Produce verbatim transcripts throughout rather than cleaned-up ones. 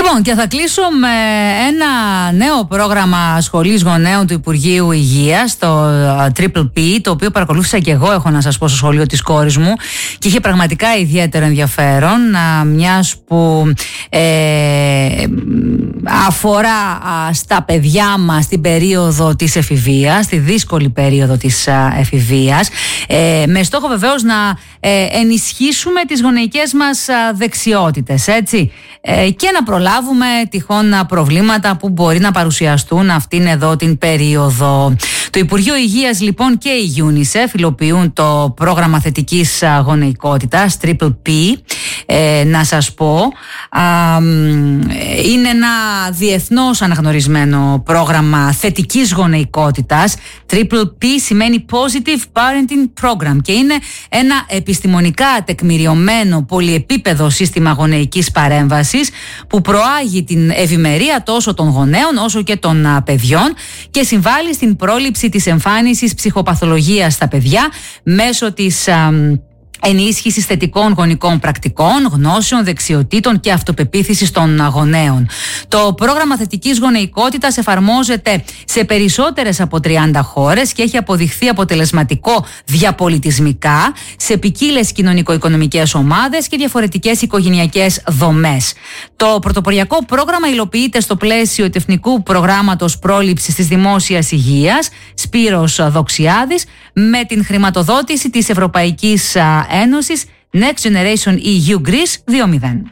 Λοιπόν, και θα κλείσω με ένα νέο πρόγραμμα σχολής γονέων του Υπουργείου Υγείας, το Triple P, το οποίο παρακολούθησα και εγώ, έχω να σας πω, στο σχολείο της κόρης μου και είχε πραγματικά ιδιαίτερο ενδιαφέρον, μιας που ε, αφορά στα παιδιά μας την περίοδο της εφηβείας, τη δύσκολη περίοδο της εφηβείας, ε, με στόχο βεβαίως να ε, ενισχύσουμε τις γονεϊκές μας δεξιότητες, έτσι, ε, και να προλάβουμε τυχόν προβλήματα που μπορεί να παρουσιαστούν αυτήν εδώ την περίοδο. Το Υπουργείο Υγείας λοιπόν και η UNICEF υλοποιούν το πρόγραμμα θετικής γονεϊκότητας Triple P. Ε, να σας πω, α, είναι ένα διεθνώς αναγνωρισμένο πρόγραμμα θετικής γονεϊκότητας. Triple P σημαίνει Positive Parenting Program και είναι ένα επιστημονικά τεκμηριωμένο πολυεπίπεδο σύστημα γονεϊκής παρέμβασης που προάγει την ευημερία τόσο των γονέων όσο και των α, παιδιών και συμβάλλει στην πρόληψη της εμφάνισης ψυχοπαθολογίας στα παιδιά μέσω της α, ενίσχυσης θετικών γονικών πρακτικών, γνώσεων, δεξιοτήτων και αυτοπεποίθησης των γονέων. Το πρόγραμμα θετικής γονεϊκότητας εφαρμόζεται σε περισσότερες από τριάντα χώρες και έχει αποδειχθεί αποτελεσματικό διαπολιτισμικά σε ποικίλες κοινωνικο-οικονομικές ομάδες και διαφορετικές οικογενειακές δομές. Το πρωτοποριακό πρόγραμμα υλοποιείται στο πλαίσιο του Εθνικού Προγράμματος Πρόληψης της Δημόσιας Υγείας Σπύρος Δοξιάδης με την χρηματοδότηση της Ευρωπαϊκής Ένωσης Next Generation ι γιου Greece δύο μηδέν.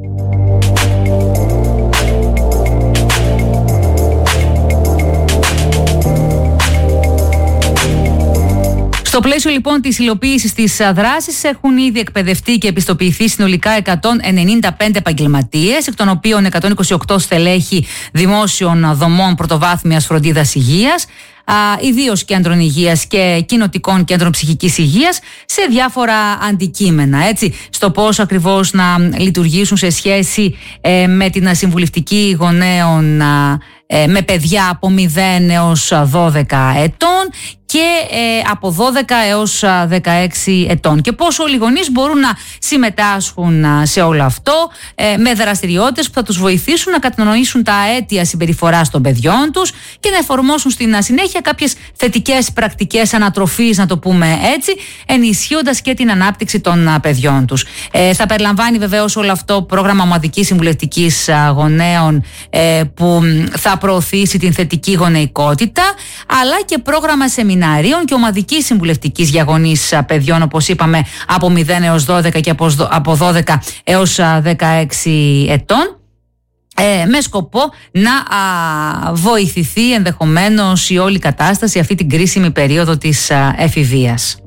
Στο πλαίσιο λοιπόν της υλοποίησης της δράσης έχουν ήδη εκπαιδευτεί και επιστοποιηθεί συνολικά εκατόν ενενήντα πέντε επαγγελματίες, εκ των οποίων εκατόν είκοσι οκτώ στελέχη δημόσιων δομών πρωτοβάθμιας φροντίδας υγείας, ιδίως κέντρων υγείας και κοινοτικών κέντρων ψυχικής υγείας, σε διάφορα αντικείμενα, έτσι, στο πώς ακριβώς να λειτουργήσουν σε σχέση ε, με την συμβουλευτική γονέων ε, με παιδιά από μηδέν έως δώδεκα ετών και ε, από δώδεκα έως δεκαέξι ετών, και πώς όλοι οι γονείς μπορούν να συμμετάσχουν σε όλο αυτό ε, με δραστηριότητες που θα τους βοηθήσουν να κατανοήσουν τα αίτια συμπεριφοράς των παιδιών τους και να εφαρμόσουν στην συνέχεια κάποιες θετικές πρακτικές ανατροφής, να το πούμε έτσι, ενισχύοντας και την ανάπτυξη των παιδιών τους. Ε, θα περιλαμβάνει βεβαίως όλο αυτό πρόγραμμα ομαδικής συμβουλευτικής γονέων ε, που θα προωθήσει την θετική γονεϊκότητα, αλλά και πρόγραμμα σεμιναρίων και ομαδικής συμβουλευτικής για γονείς παιδιών, όπως είπαμε, από μηδέν έως δώδεκα και από δώδεκα έως δεκαέξι ετών, Ε, με σκοπό να α, βοηθηθεί ενδεχομένως η όλη κατάσταση αυτή την κρίσιμη περίοδο της α, εφηβείας.